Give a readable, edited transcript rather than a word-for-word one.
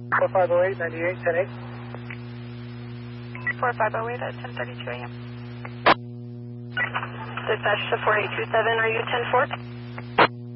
4508, 98, 108. 4508 at 10:32 a.m. Dispatch to 4827, are you 10-4?